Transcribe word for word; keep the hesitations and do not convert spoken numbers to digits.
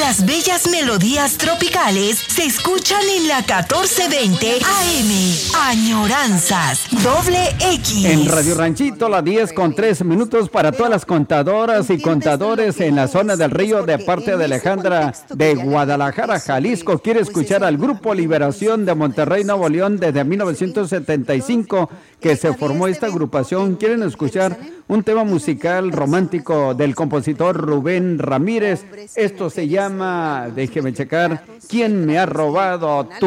Las bellas melodías tropicales se escuchan en la catorce veinte A M. Añoranzas, doble X. En Radio Ranchito, las diez con tres minutos para todas las contadoras y contadores en la zona del río de parte de Alejandra de Guadalajara, Jalisco. Quiere escuchar al Grupo Liberación de Monterrey, Nuevo León, desde mil novecientos setenta y cinco que se formó esta agrupación. Quieren escuchar un tema musical romántico del compositor Rubén Ramírez. Esto se llama, déjeme checar, ¿Quién me ha robado tu